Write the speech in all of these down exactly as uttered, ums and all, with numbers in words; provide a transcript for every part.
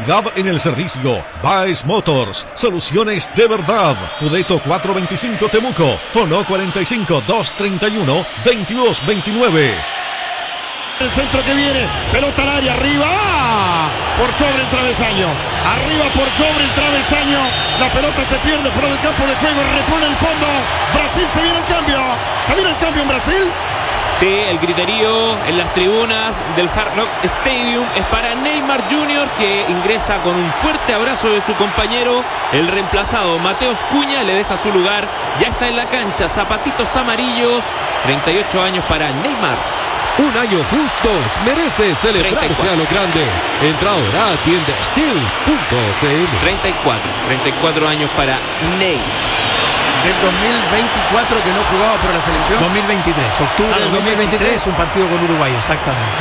Calidad en el servicio. Baez Motors. Soluciones de verdad. Cudeto cuatrocientos veinticinco Temuco. Fono cuarenta y cinco, doscientos treinta y uno, veintidós veintinueve. El centro que viene, pelota al área, arriba, ¡ah! Por sobre el travesaño, arriba por sobre el travesaño, la pelota se pierde fuera del campo de juego, repone el fondo, Brasil, se viene el cambio, se viene el cambio en Brasil. Sí, el griterío en las tribunas del Hard Rock Stadium es para Neymar junior, que ingresa con un fuerte abrazo de su compañero. El reemplazado Mateus Cunha le deja su lugar, ya está en la cancha, zapatitos amarillos, treinta y ocho años para Neymar. Un año justos, merece celebrarse a lo grande. Entra ahora a tienda steel punto c l. treinta y cuatro, treinta y cuatro años para Ney. Del dos mil veinticuatro que no jugaba por la selección. dos mil veintitrés, octubre Ah, del dos mil veintitrés, un partido con Uruguay, exactamente.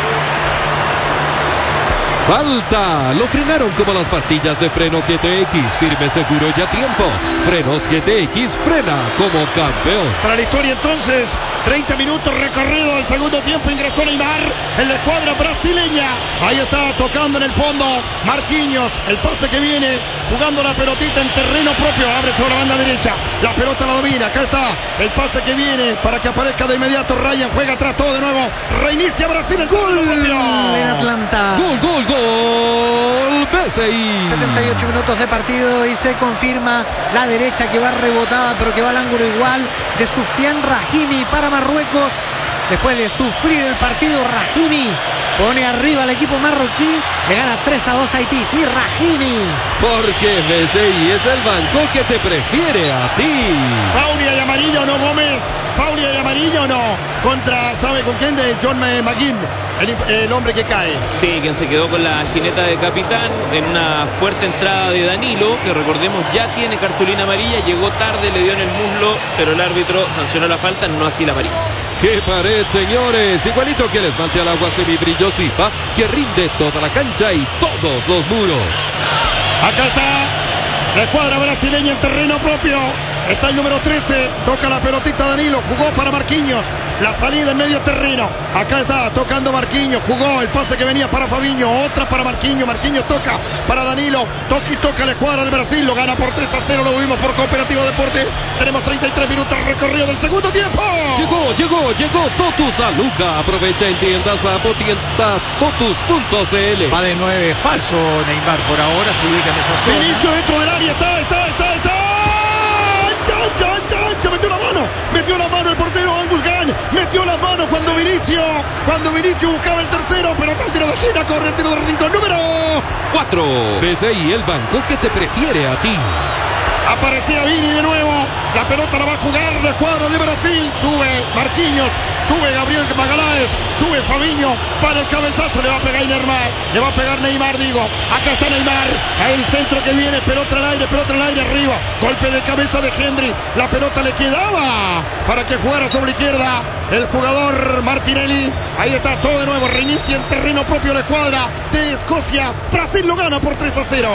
Falta, lo frenaron como las pastillas de freno G T X, firme, seguro y a tiempo. Frenos G T X, frena como campeón. Para la historia entonces, treinta minutos recorrido del segundo tiempo, ingresó Neymar en la escuadra brasileña. Ahí está tocando en el fondo Marquinhos, el pase que viene, jugando la pelotita en terreno propio, abre sobre la banda derecha, la pelota la domina, acá está el pase que viene para que aparezca de inmediato Ryan, juega atrás todo de nuevo, reinicia Brasil, el gol propio en Atlanta. Gol, gol, gol, B C I. setenta y ocho minutos de partido y se confirma la derecha que va rebotada, pero que va al ángulo igual de Soufiane Rahimi para Marruecos. Después de sufrir el partido, Rahimi pone arriba al equipo marroquí, le gana tres a dos a Haití. Sí, Rahimi. Porque B C I es el banco que te prefiere a ti. Faulia y amarillo, no Gómez. Faulia y amarillo, no. Contra, ¿sabe con quién? De John McGinn, el, el hombre que cae. Sí, quien se quedó con la jineta de capitán en una fuerte entrada de Danilo, que recordemos ya tiene cartulina amarilla, llegó tarde, le dio en el muslo, pero el árbitro sancionó la falta, no así la amarilla. ¡Qué pared, señores! Igualito que el esmalte al agua semibrillo-sipa, que rinde toda la cancha y todos los muros. Acá está la escuadra brasileña en terreno propio. Está el número trece, toca la pelotita Danilo, jugó para Marquinhos, la salida en medio terreno. Acá está tocando Marquinhos, jugó el pase que venía para Fabinho, otra para Marquinhos, Marquinhos toca para Danilo, toca y toca la escuadra del Brasil, lo gana por tres a cero, lo vimos por Cooperativa Deportes. Tenemos treinta y tres minutos recorrido del segundo tiempo. Llegó, llegó, llegó Totus a Luca. Aprovecha en tiendas a tiendas totus punto c l. Va de nueve, falso Neymar por ahora, se ubica en esa zona. Inicio dentro del área, está, está, está, está. Ancha, ancha, ancha, metió la mano, metió la mano el portero Angus Gunn, metió la mano cuando Vinicio, cuando Vinicio buscaba el tercero, pero está el tiro de esquina, corre el tiro del rincón, número cuatro. B C I, el banco que te prefiere a ti. Aparecía Vini de nuevo, la pelota la va a jugar la escuadra de Brasil, sube Marquinhos, sube Gabriel Magalhães, sube Fabinho, para el cabezazo, le va a pegar Neymar, le va a pegar Neymar, digo, acá está Neymar, a el centro que viene, pelota al aire, pelota al aire, arriba, golpe de cabeza de Hendry, la pelota le quedaba para que jugara sobre la izquierda el jugador Martinelli, ahí está todo de nuevo, reinicia en terreno propio la escuadra de Escocia, Brasil lo gana por tres a cero.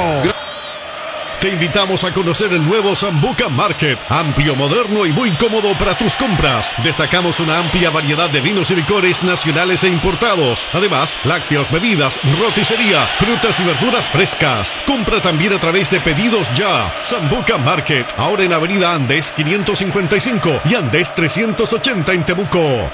Te invitamos a conocer el nuevo Sambuca Market, amplio, moderno y muy cómodo para tus compras. Destacamos una amplia variedad de vinos y licores nacionales e importados. Además, lácteos, bebidas, roticería, frutas y verduras frescas. Compra también a través de Pedidos Ya. Sambuca Market, ahora en Avenida Andes quinientos cincuenta y cinco y Andes trescientos ochenta en Temuco.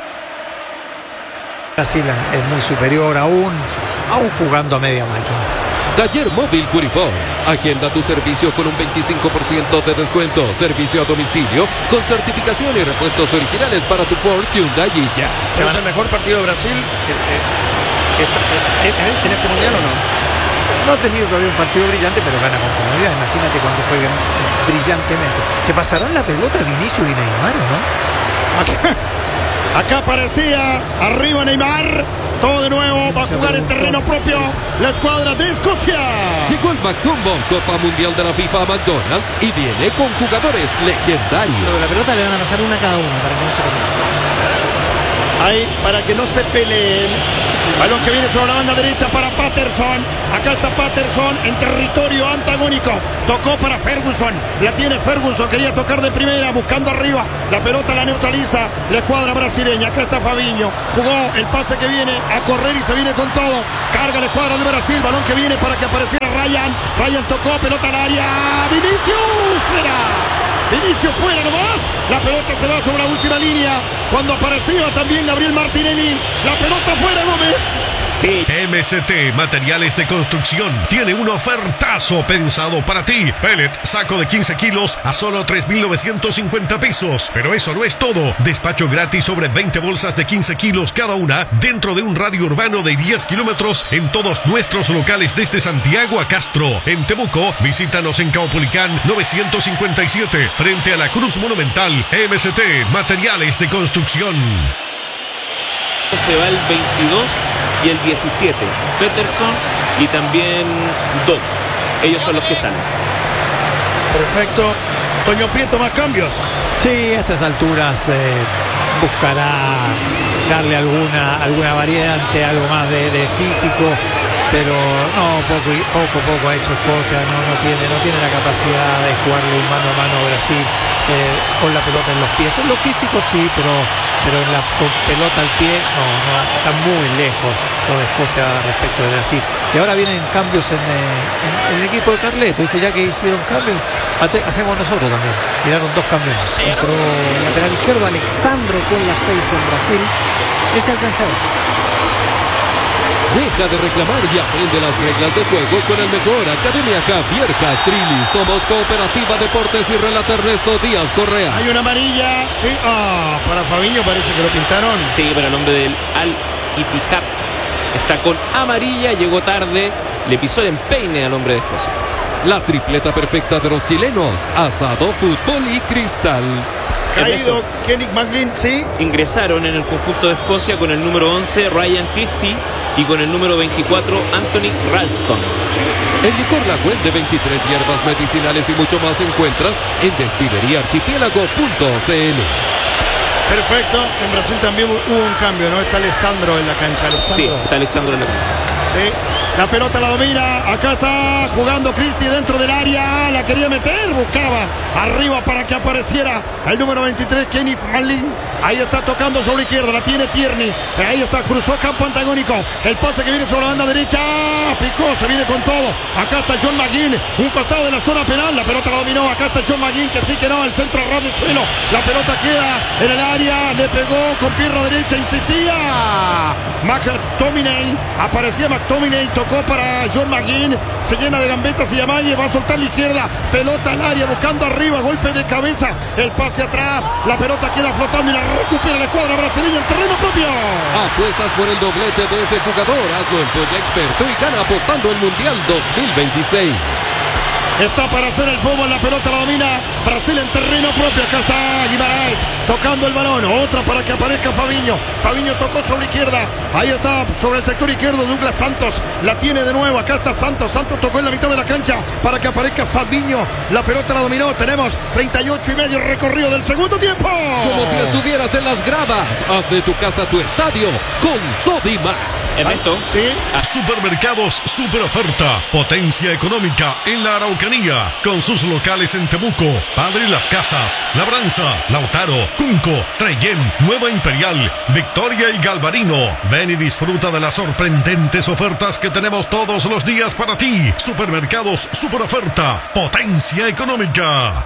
Brasil es muy superior aún, aún jugando a media máquina. Taller Móvil Curifón. Agenda tu servicio con un veinticinco por ciento de descuento. Servicio a domicilio con certificación y repuestos originales para tu Ford, Hyundai y ya. ¿Se va a ser el mejor partido de Brasil que, que, que, que, en este mundial o no? No ha tenido todavía un partido brillante, pero gana con comodidad. Imagínate cuando jueguen brillantemente. ¿Se pasarán la pelota Vinicius y Neymar o no? Acá, acá aparecía arriba Neymar. Todo de nuevo va a jugar en terreno propio la escuadra de Escocia. Llegó el McCombon Copa Mundial de la FIFA a McDonald's y viene con jugadores legendarios. Pero la pelota le van a pasar una a cada uno para que no se pierda. ahí para que no se peleen. Balón que viene sobre la banda derecha para Patterson. Acá está Patterson en territorio antagónico. Tocó para Ferguson. La tiene Ferguson. Quería tocar de primera, buscando arriba. La pelota la neutraliza la escuadra brasileña. Acá está Fabinho. Jugó el pase que viene a correr y se viene con todo. Carga la escuadra de Brasil. Balón que viene para que apareciera Ryan. Ryan tocó, pelota al área. Vinicius, fuera. Vinicius fuera nomás. La pelota se va sobre la última línea. Cuando aparecía también Gabriel Martinelli. La pelota fuera, Gómez. Sí. M S T Materiales de Construcción tiene un ofertazo pensado para ti. Pellet, saco de quince kilos a solo tres mil novecientos cincuenta pesos. Pero eso no es todo. Despacho gratis sobre veinte bolsas de quince kilos cada una dentro de un radio urbano de diez kilómetros en todos nuestros locales desde Santiago a Castro. En Temuco, visítanos en Caupolicán novecientos cincuenta y siete frente a la Cruz Monumental. M S T Materiales de Construcción. Se va el veintidós y el diecisiete. Peterson y también Doc. Ellos son los que salen. Perfecto. Toño Prieto, más cambios. Sí, a estas alturas eh, buscará darle alguna, alguna variante, algo más de, de físico. Pero no, poco, poco, poco ha hecho cosas, no, no, tiene, no tiene la capacidad de jugarle un mano a mano a Brasil eh, con la pelota en los pies. En lo físico sí, pero, pero en la, con pelota al pie no, no, está muy lejos lo de Escocia respecto de Brasil. Y ahora vienen cambios en, eh, en, en el equipo de Carleto. Dijo, ya que hicieron cambios, hacemos nosotros también. Tiraron dos cambios. Entró el lateral izquierdo Alexandro con la seis en Brasil. Ese alcanzador. Deja de reclamar y aprende las reglas de juego con el mejor. Academia Javier Castrilli. Somos Cooperativa Deportes y relata Ernesto Díaz Correa. Hay una amarilla. Sí. Ah, para Fabinho parece que lo pintaron. Sí, para el nombre del Al Ittihad. Está con amarilla, llegó tarde. Le pisó el empeine al hombre de Escocia. La tripleta perfecta de los chilenos. Asado, fútbol y cristal. Caído Kenny McLean, sí. Ingresaron en el conjunto de Escocia con el número once Ryan Christie y con el número veinticuatro Anthony Ralston. El licor Lagüen de veintitrés hierbas medicinales y mucho más encuentras en destilería archipiélago punto c l. Perfecto. En Brasil también hubo un cambio, ¿no? Está Alessandro en la cancha. Alessandro. Sí, está Alessandro en la cancha. Sí. La pelota la domina. Acá está jugando Christie dentro del área. La quería meter. Buscaba arriba para que apareciera el número veintitrés, Kenny McLean. Ahí está tocando sobre la izquierda. La tiene Tierney. Ahí está. Cruzó campo antagónico. El pase que viene sobre la banda derecha. Picó. Se viene con todo. Acá está John McGinn. Un costado de la zona penal. La pelota la dominó. Acá está John McGinn. Que sí que no. El centro a ras del suelo. La pelota queda en el área. Le pegó con pierna derecha. Insistía. McTominay. Aparecía McTominay. Tocó para John McGinn. Se llena de gambetas y Yamaye. Va a soltar la izquierda. Pelota al área. Buscando arriba. Golpe de cabeza. El pase atrás. La pelota queda flotando y la recupera la escuadra brasileña en terreno propio. Apuestas por el doblete de ese jugador. Hazlo en Polla Experto y gana apostando el Mundial dos mil veintiséis. Está para hacer el fútbol, la pelota la domina Brasil en terreno propio. Acá está Guimaraes tocando el balón. Otra para que aparezca Fabinho. Fabinho tocó sobre la izquierda. Ahí está sobre el sector izquierdo Douglas Santos. La tiene de nuevo. Acá está Santos. Santos tocó en la mitad de la cancha para que aparezca Fabinho. La pelota la dominó. Tenemos treinta y ocho y medio recorrido del segundo tiempo. Como si estuvieras en las gradas. Haz de tu casa tu estadio con Sodimac. Ernesto. Sí. Supermercados Super Oferta. Potencia económica en la Araucanía. Con sus locales en Temuco, Padre Las Casas, Labranza, Lautaro, Cunco, Trellén, Nueva Imperial, Victoria y Galvarino. Ven y disfruta de las sorprendentes ofertas que tenemos todos los días para ti. Supermercados Super Oferta. Potencia económica.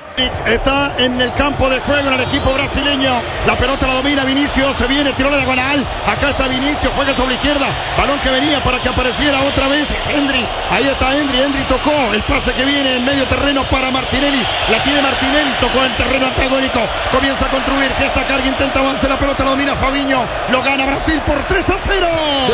Está en el campo de juego en el equipo brasileño. La pelota la domina Vinicius. Se viene, tiró la diagonal. Acá está Vinicius, juega sobre la izquierda. Balón que venía para que apareciera otra vez Hendry. Ahí está Hendry. Hendry tocó el pase que viene en medio terreno para Martinelli. La tiene Martinelli. Tocó en terreno antagónico. Comienza a construir. Gesta carga, intenta avance. La pelota la domina Fabinho. Lo gana Brasil por tres a cero.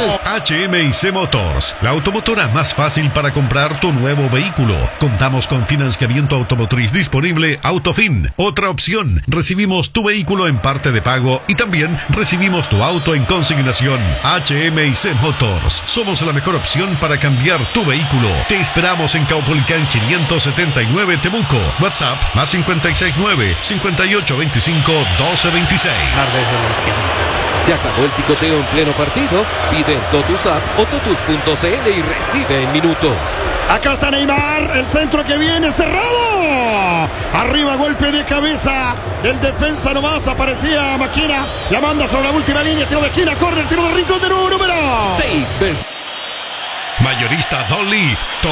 H M I C Motors, la automotora más fácil para comprar tu nuevo vehículo. Contamos con financiamiento automotriz disponible Autofin. Otra opción, recibimos tu vehículo en parte de pago y también recibimos tu auto en consignación. H M I C Motors, somos la mejor opción para cambiar tu vehículo. Te esperamos en Caupolicán quinientos setenta y nueve Temuco. WhatsApp más cincuenta y seis nueve, cincuenta y ocho veinticinco, doce veintiséis. Se acabó el picoteo en pleno partido. Pide en Totus App o totus punto c l y recibe en minutos. Acá está Neymar, el centro que viene cerrado. Arriba, golpe de cabeza del defensa nomás. Aparecía Maquina, la manda sobre la última línea. Tiro de esquina, corre, tiro de rincón de nuevo, número seis. Mayorista Dolly.